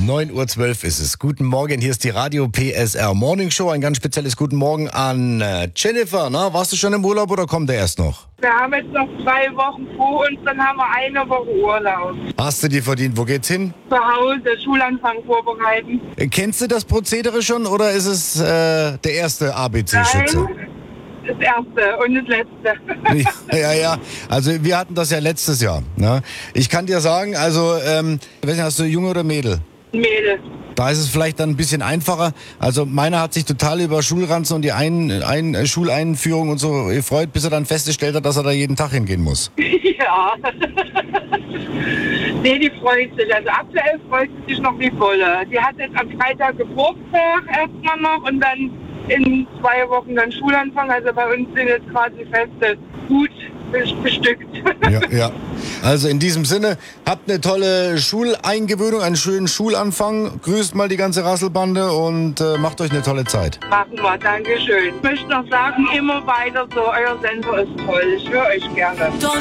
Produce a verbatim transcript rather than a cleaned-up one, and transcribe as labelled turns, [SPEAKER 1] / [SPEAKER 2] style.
[SPEAKER 1] neun Uhr zwölf ist es. Guten Morgen, hier ist die Radio P S R Morning Show. Ein ganz spezielles Guten Morgen an äh, Jennifer. Na, warst du schon im Urlaub oder kommt der erst noch?
[SPEAKER 2] Wir haben jetzt noch zwei Wochen vor uns, dann haben wir eine Woche Urlaub.
[SPEAKER 1] Hast du die verdient? Wo geht's hin?
[SPEAKER 2] Zu Hause Schulanfang vorbereiten.
[SPEAKER 1] Äh, Kennst du das Prozedere schon oder ist es äh, der erste A B C-Schütze?
[SPEAKER 2] Nein, das erste und das letzte.
[SPEAKER 1] Ja, ja, ja. Also wir hatten das ja letztes Jahr. Ne? Ich kann dir sagen, also, ähm, weiß nicht, hast du Junge oder Mädel?
[SPEAKER 2] Mädel.
[SPEAKER 1] Da ist es vielleicht dann ein bisschen einfacher. Also meiner hat sich total über Schulranzen und die ein, ein, Schuleinführung und so gefreut, bis er dann festgestellt hat, dass er da jeden Tag hingehen muss.
[SPEAKER 2] Ja. Nee, die freut sich. Also aktuell freut sie sich noch wie Bolle. Die hat jetzt am Freitag Geburtstag erstmal noch und dann in zwei Wochen dann Schulanfang. Also bei uns sind jetzt gerade die Feste gut bestückt.
[SPEAKER 1] Ja, ja. Also in diesem Sinne, habt eine tolle Schuleingewöhnung, einen schönen Schulanfang. Grüßt mal die ganze Rasselbande und äh, macht euch eine tolle Zeit.
[SPEAKER 2] Machen wir, Dankeschön. Ich möchte noch sagen, immer weiter so, euer Sender ist toll. Ich höre euch gerne.